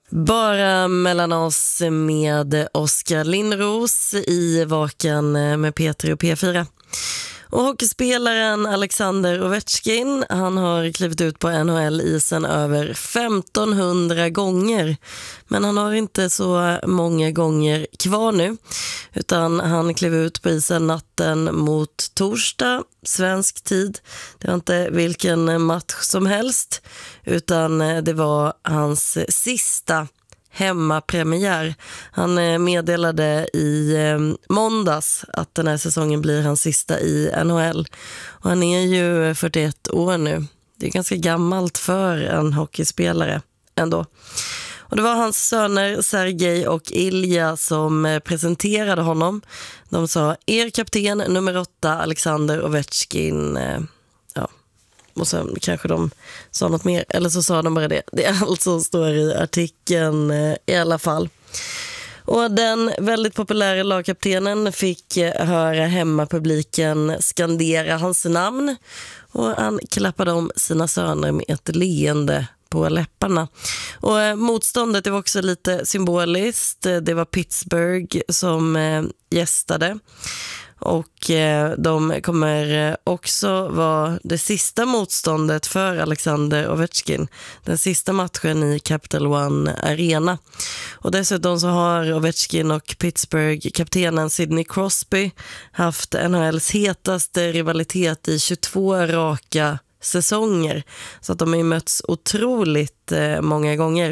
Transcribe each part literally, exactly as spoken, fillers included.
Bara mellan oss med Oskar Lindros i Vaken med Peter och P fyra. Och hockeyspelaren Alexander Ovechkin, han har klivit ut på N H L-isen över femtonhundra gånger. Men han har inte så många gånger kvar nu, utan han klev ut på isen natten mot torsdag, svensk tid. Det var inte vilken match som helst, utan det var hans sista hemmapremiär. Han meddelade i måndags att den här säsongen blir hans sista i N H L. Och han är ju fyrtioett år nu. Det är ganska gammalt för en hockeyspelare ändå. Och det var hans söner Sergej och Ilja som presenterade honom. De sa, er kapten nummer åtta, Alexander Ovechkin. Ja. Och sen kanske de sa något mer, eller så sa de bara det. Det är allt som står i artikeln i alla fall. Och den väldigt populära lagkaptenen fick höra hemmapubliken skandera hans namn. Och han klappade om sina söner med ett leende på läpparna. Och motståndet, det var också lite symboliskt. Det var Pittsburgh som gästade. Och de kommer också vara det sista motståndet för Alexander Ovechkin. Den sista matchen i Capital One Arena. Och dessutom så har Ovechkin och Pittsburgh-kaptenen Sidney Crosby haft N H L:s hetaste rivalitet i tjugotvå raka säsonger. Så att de har ju mötts otroligt många gånger.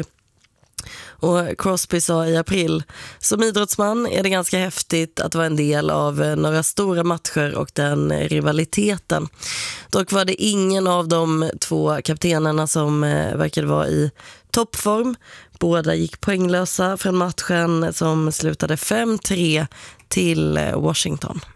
Och Crosby sa i april, som idrottsman är det ganska häftigt att vara en del av några stora matcher och den rivaliteten. Dock var det ingen av de två kaptenerna som verkade vara i toppform. Båda gick poänglösa från matchen som slutade fem tre till Washington.